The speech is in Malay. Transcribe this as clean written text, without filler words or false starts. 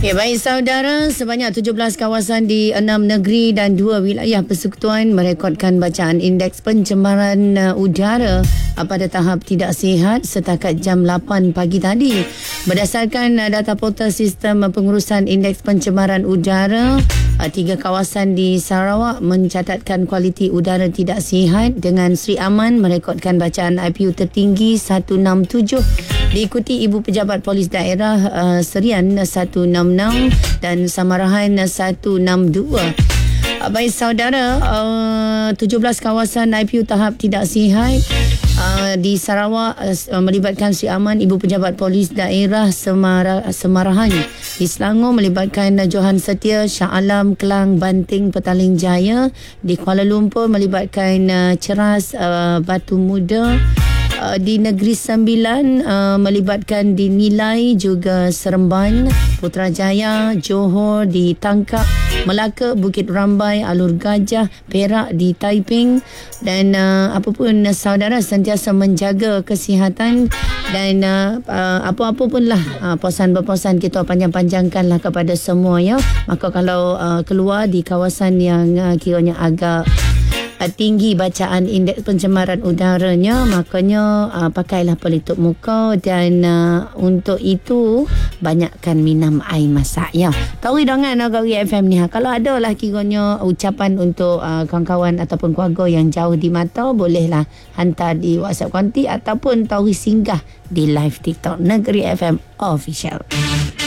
Ya, baik saudara, sebanyak 17 kawasan di 6 negeri dan 2 wilayah persekutuan merekodkan bacaan indeks pencemaran udara pada tahap tidak sihat setakat jam 8 pagi tadi. Berdasarkan data portal sistem pengurusan indeks pencemaran udara, 3 kawasan di Sarawak mencatatkan kualiti udara tidak sihat dengan Seri Aman merekodkan bacaan IPU tertinggi 167, diikuti Ibu Pejabat Polis Daerah Serian 166 dan Samarahan 162. Baik saudara, 17 kawasan IPU tahap tidak sihat di Sarawak melibatkan Seri Aman, Ibu Pejabat Polis Daerah Semarahan. Di Selangor melibatkan Johan Setia, Shah Alam, Kelang, Banting, Petaling Jaya. Di Kuala Lumpur melibatkan Ceras, Batu Muda. Di Negeri Sembilan melibatkan di Nilai juga Seremban, Putrajaya, Johor di Tangkap, Melaka, Bukit Rambai, Alur Gajah, Perak di Taiping. Dan apapun saudara sentiasa menjaga kesihatan dan apa-apa pun lah posan-berposan kita panjang-panjangkanlah kepada semua ya. Maka kalau keluar di kawasan yang kiranya agak tinggi bacaan indeks pencemaran udaranya, makanya pakailah pelitup muka dan untuk itu banyakkan minum air masak ya. Tahu dengan Negeri FM ni kalau ada lah kiranya ucapan untuk kawan-kawan ataupun keluarga yang jauh di mata, bolehlah hantar di WhatsApp konti ataupun tahu singgah di live TikTok Negeri FM Official.